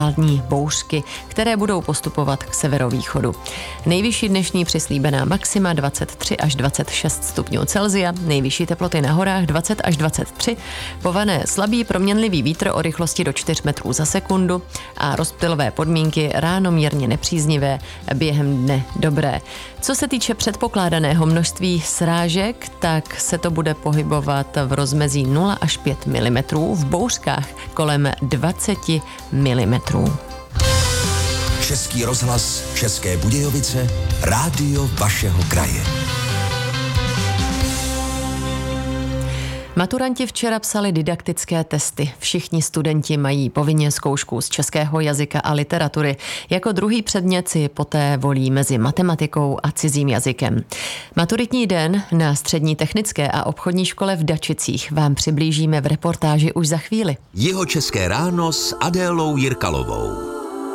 bouřky, které budou postupovat k severovýchodu. Nejvyšší dnešní přislíbená maxima 23 až 26 stupňů Celsia, nejvyšší teploty na horách 20 až 23, pované slabý proměnlivý vítr o rychlosti do 4 metrů za sekundu a rozptylové podmínky ráno mírně nepříznivé, během dne dobré. Co se týče předpokládaného množství srážek, tak se to bude pohybovat v rozmezí 0 až 5 mm, v bouřkách kolem 20 mm. Český rozhlas, České Budějovice, rádio vašeho kraje. Maturanti včera psali didaktické testy. Všichni studenti mají povinně zkoušku z českého jazyka a literatury. Jako druhý předmět si poté volí mezi matematikou a cizím jazykem. Maturitní den na Střední technické a obchodní škole v Dačicích vám přiblížíme v reportáži už za chvíli. Jihočeské ráno s Adélou Jirkalovou.